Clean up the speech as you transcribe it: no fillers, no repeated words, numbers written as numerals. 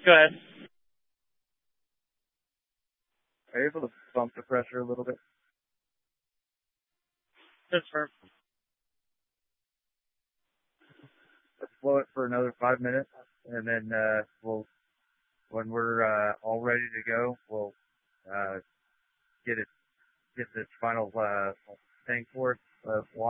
Go ahead. Are you able to bump the pressure a little bit? That's fair. Let's blow it for another 5 minutes, and then when we're all ready to go, we'll get this final thing for it.